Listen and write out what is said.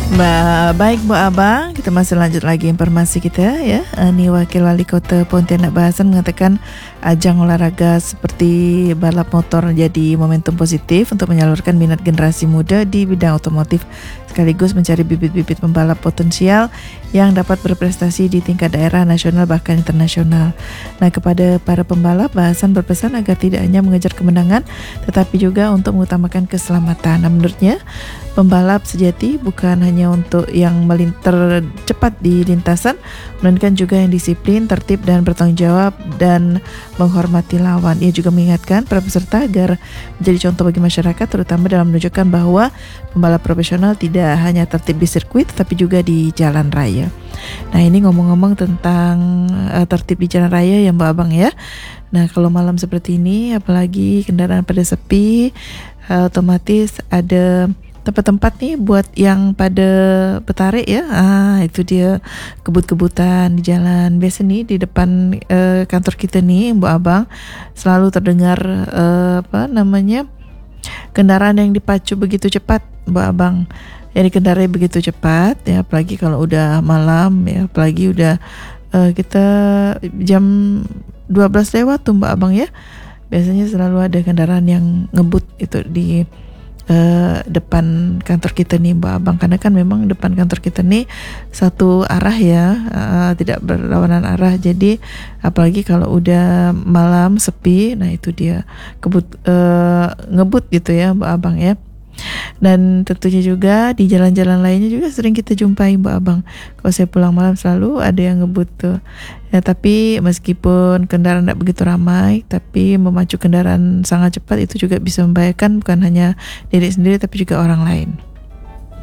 Baik Bu Abang, kita masih lanjut lagi informasi kita ya. Ini Wakil Wali Kota Pontianak Bahasan mengatakan ajang olahraga seperti balap motor jadi momentum positif untuk menyalurkan minat generasi muda di bidang otomotif sekaligus mencari bibit-bibit pembalap potensial yang dapat berprestasi di tingkat daerah, nasional bahkan internasional. Nah, kepada para pembalap, Bahasan berpesan agar tidak hanya mengejar kemenangan tetapi juga untuk mengutamakan keselamatan. Nah, menurutnya pembalap sejati bukan hanya untuk yang tercepat di lintasan, melainkan juga yang disiplin, tertib dan bertanggung jawab dan menghormati lawan. Ia juga mengingatkan para peserta agar menjadi contoh bagi masyarakat, terutama dalam menunjukkan bahwa pembalap profesional tidak hanya tertib di sirkuit tetapi juga di jalan raya. Nah, ini ngomong-ngomong tentang tertib di jalan raya ya Mbak Abang ya. Nah, kalau malam seperti ini apalagi kendaraan pada sepi, otomatis ada tempat-tempat nih buat yang pada petarik ya. Itu dia kebut-kebutan di jalan. Biasa nih di depan kantor kita nih Bu Abang selalu terdengar kendaraan yang dipacu begitu cepat Bu Abang. Yang dikendarai begitu cepat ya, apalagi kalau udah malam ya, apalagi udah kita jam 12 lewat tuh Mbak Abang ya. Biasanya selalu ada kendaraan yang ngebut itu di depan kantor kita nih Mbak Abang, karena kan memang depan kantor kita nih satu arah ya, tidak berlawanan arah. Jadi apalagi kalau udah malam sepi, nah itu dia ngebut gitu ya Mbak Abang ya. Dan tentunya juga di jalan-jalan lainnya juga sering kita jumpai Mbak Abang. Kalau saya pulang malam selalu ada yang ngebut tuh ya, tapi meskipun kendaraan tidak begitu ramai, tapi memacu kendaraan sangat cepat itu juga bisa membahayakan bukan hanya diri sendiri tapi juga orang lain.